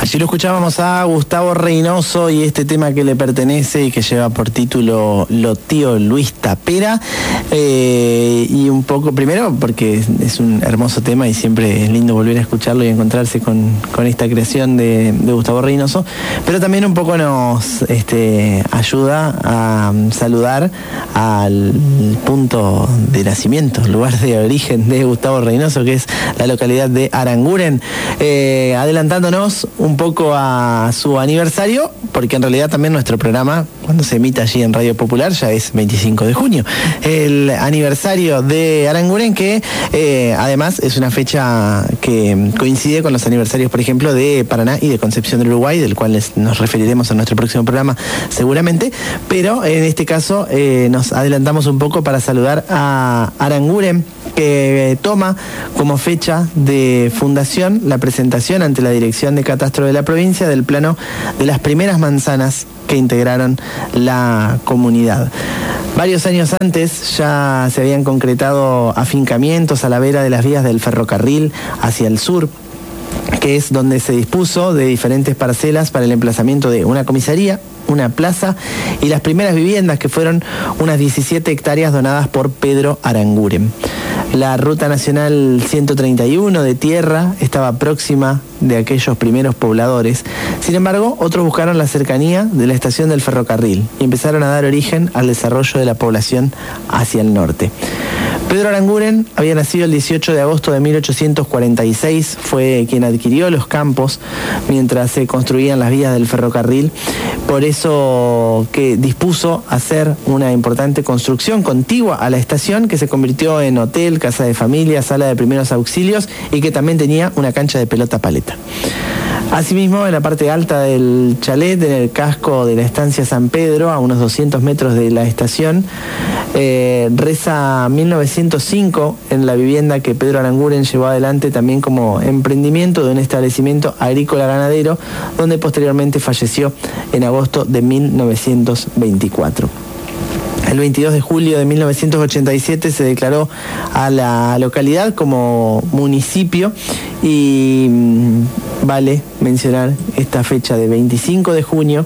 Allí lo escuchábamos a Gustavo Reynoso y este tema que le pertenece y que lleva por título Lo Tío Luis Tapera. Y un poco, primero, porque es un hermoso tema y siempre es lindo volver a escucharlo y encontrarse con esta creación de Gustavo Reynoso, pero también un poco nos ayuda a saludar al punto de nacimiento, lugar de origen de Gustavo Reynoso, que es la localidad de Aranguren, adelantándonos un poco a su aniversario, porque en realidad también nuestro programa, cuando se emite allí en Radio Popular, ya es 25 de junio, el aniversario de Aranguren, que además es una fecha que coincide con los aniversarios, por ejemplo, de Paraná y de Concepción del Uruguay, del cual nos referiremos en nuestro próximo programa seguramente, pero en este caso nos adelantamos un poco para saludar a Aranguren, que toma como fecha de fundación la presentación ante la Dirección de Catastro de la provincia del plano de las primeras manzanas que integraron la comunidad. Varios años antes ya se habían concretado afincamientos a la vera de las vías del ferrocarril hacia el sur, que es donde se dispuso de diferentes parcelas para el emplazamiento de una comisaría, una plaza y las primeras viviendas, que fueron unas 17 hectáreas donadas por Pedro Aranguren. La Ruta Nacional 131 de tierra estaba próxima de aquellos primeros pobladores. Sin embargo, otros buscaron la cercanía de la estación del ferrocarril y empezaron a dar origen al desarrollo de la población hacia el norte. Pedro Aranguren había nacido el 18 de agosto de 1846, fue quien adquirió los campos mientras se construían las vías del ferrocarril, por eso que dispuso hacer una importante construcción contigua a la estación, que se convirtió en hotel, casa de familia, sala de primeros auxilios y que también tenía una cancha de pelota paleta. Asimismo, en la parte alta del chalet, en el casco de la estancia San Pedro, a unos 200 metros de la estación, reza 1905 en la vivienda que Pedro Aranguren llevó adelante también como emprendimiento de un establecimiento agrícola ganadero, donde posteriormente falleció en agosto de 1924. El 22 de julio de 1987 se declaró a la localidad como municipio y vale mencionar esta fecha de 25 de junio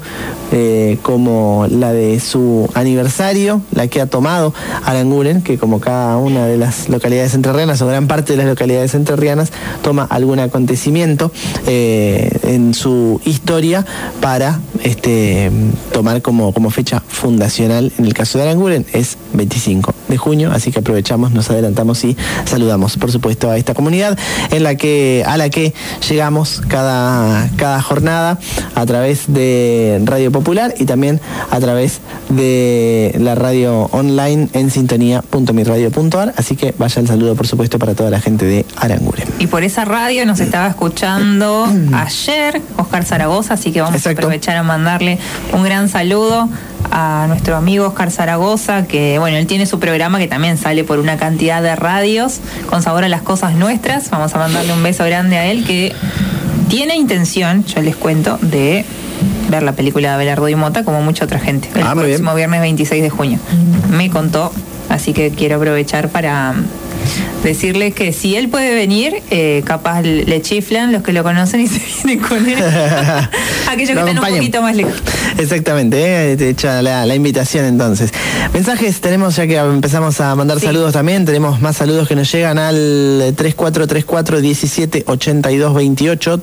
como la de su aniversario, la que ha tomado Aranguren, que como cada una de las localidades entrerrianas o gran parte de las localidades entrerrianas toma algún acontecimiento en su historia para tomar como fecha fundacional. En el caso de Aranguren es 25 de junio, así que aprovechamos, nos adelantamos y saludamos, por supuesto, a esta comunidad a la que llegamos cada jornada a través de Radio Popular y también a través de la radio online en sintonía.mirradio.ar, así que vaya el saludo, por supuesto, para toda la gente de Aranguren. Y por esa radio nos estaba escuchando ayer Oscar Zaragoza, así que vamos a aprovechar a mandarle un gran saludo a nuestro amigo Oscar Zaragoza, que bueno, él tiene su programa que también sale por una cantidad de radios con sabor a las cosas nuestras. Vamos a mandarle un beso grande a él, que tiene intención, yo les cuento, de ver la película de Abelardo y Mota como mucha otra gente el próximo viernes 26 de junio. Me contó, así que quiero aprovechar para decirle que si él puede venir, capaz le chiflan los que lo conocen y se vienen con él. Aquellos que están un poquito más lejos. Exactamente, te echa la invitación entonces. Mensajes tenemos, ya que empezamos a mandar saludos también, tenemos más saludos que nos llegan al 3434 17 82 28,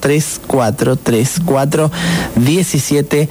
3434 17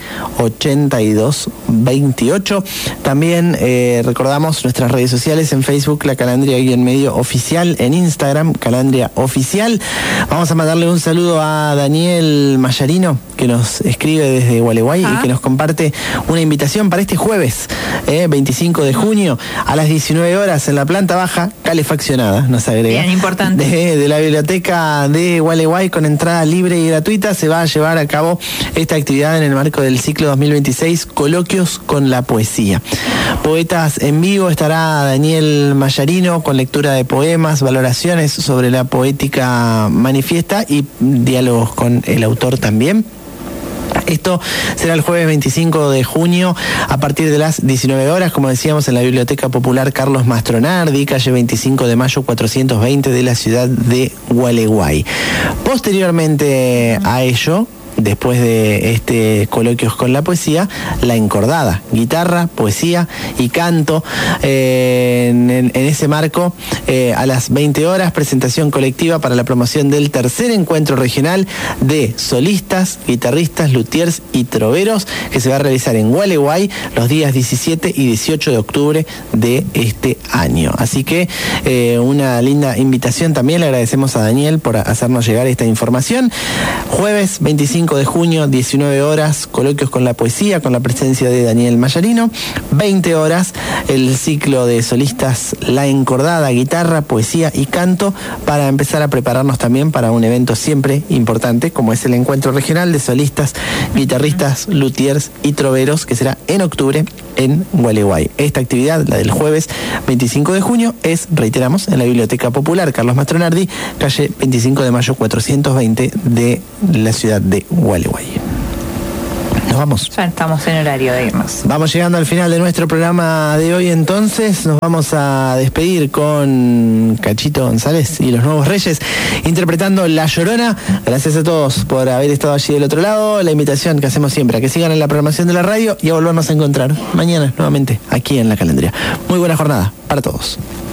82 28. También recordamos nuestras redes sociales, en Facebook La Calandria_medio oficial, en Instagram Calandria Oficial. Vamos a mandarle un saludo a Daniel Mayarino, que nos escribe desde Gualeguay y que nos comparte una invitación para este jueves 25 de junio a las 19 horas en la planta baja calefaccionada, nos agrega. Bien importante. De la biblioteca de Gualeguay, con entrada libre y gratuita, se va a llevar a cabo esta actividad en el marco del ciclo 2026 Coloquios con la Poesía. Poetas en vivo, estará Daniel Mayarino con lectura de poemas, valoraciones sobre la poética manifiesta y diálogos con el autor también. Esto será el jueves 25 de junio a partir de las 19 horas, como decíamos, en la Biblioteca Popular Carlos Mastronardi, calle 25 de mayo 420 de la ciudad de Gualeguay. Posteriormente a ello, después de este Coloquios con la Poesía, La Encordada, guitarra, poesía y canto. En ese marco, a las 20 horas, presentación colectiva para la promoción del tercer encuentro regional de solistas, guitarristas, luthiers y troveros, que se va a realizar en Gualeguay los días 17 y 18 de octubre de este año. Así que una linda invitación también. Le agradecemos a Daniel por hacernos llegar esta información. Jueves 25 de junio, 19 horas, Coloquios con la Poesía, con la presencia de Daniel Mayarino. 20 horas, el ciclo de solistas La Encordada, guitarra, poesía y canto, para empezar a prepararnos también para un evento siempre importante, como es el encuentro regional de solistas, guitarristas, luthiers y troveros, que será en octubre en Gualeguay. Esta actividad, la del jueves 25 de junio, es, reiteramos, en la Biblioteca Popular Carlos Mastronardi, calle 25 de mayo 420 de la ciudad de Gualeguay. Nos vamos. Ya estamos en horario de irnos. Vamos llegando al final de nuestro programa de hoy, entonces nos vamos a despedir con Cachito González y los Nuevos Reyes interpretando La Llorona. Gracias a todos por haber estado allí del otro lado. La invitación que hacemos siempre a que sigan en la programación de la radio y a volvernos a encontrar mañana nuevamente aquí en La Calandria. Muy buena jornada para todos.